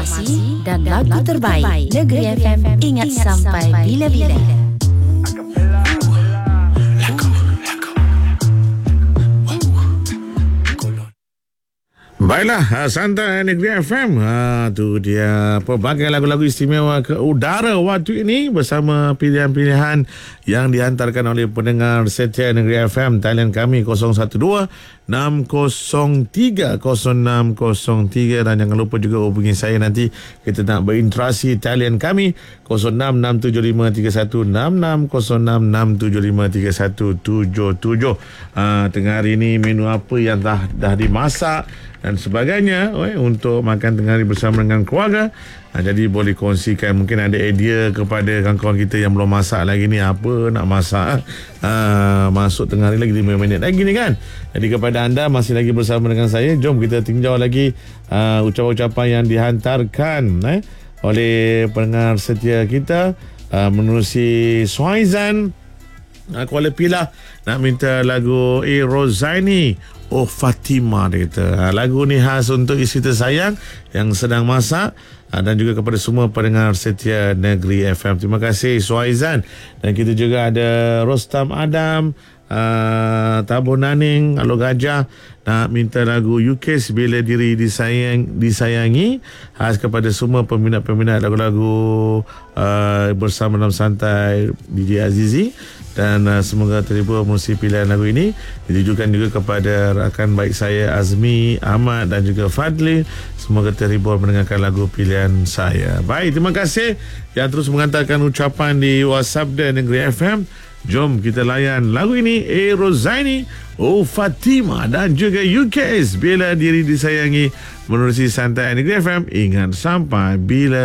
informasi dan lagu terbaik. Negeri FM, ingat sampai bila-bila. Baiklah, Santai Negeri FM. Tu dia pelbagai lagu-lagu istimewa ke udara waktu ini bersama pilihan-pilihan yang dihantarkan oleh pendengar setia Negeri FM. Talian kami 012-603-0603 dan jangan lupa juga hubungi saya nanti. Kita nak berinteraksi. Talian kami 06-675-3166, 06-675-3177. Tengah hari ini menu apa yang dah dimasak dan sebagainya untuk makan tengah hari bersama dengan keluarga. Jadi boleh kongsikan, mungkin ada idea kepada kawan-kawan kita yang belum masak lagi ni, apa nak masak. Masuk tengah hari lagi 5 minit lagi ni kan. Jadi kepada anda masih lagi bersama dengan saya, jom kita tinjau lagi ucapan-ucapan yang dihantarkan oleh pendengar setia kita menerusi Suhaizan Kuala Pilah nak minta lagu Rozaini Oh Fatima, dia kata. Lagu ni khas untuk isteri tersayang yang sedang masak dan juga kepada semua pendengar setia Negeri FM. Terima kasih Suhaizan. Dan kita juga ada Rostam Adam, Tabur Naning, Alo Gajah nak minta lagu UKS Bila Diri Disayangi, khas kepada semua peminat-peminat lagu-lagu bersama dalam santai DJ Azizi. Dan semoga terhibur menerusi pilihan lagu ini. Ditujukan juga kepada rakan baik saya Azmi, Ahmad dan juga Fadli. Semoga terhibur mendengarkan lagu pilihan saya. Baik, terima kasih yang terus mengantarkan ucapan di WhatsApp dan Negeri FM. Jom kita layan lagu ini, Rozaini Oh Fatima dan juga UKS Bila Diri Disayangi, menerusi santai Negeri FM. Ingat sampai bila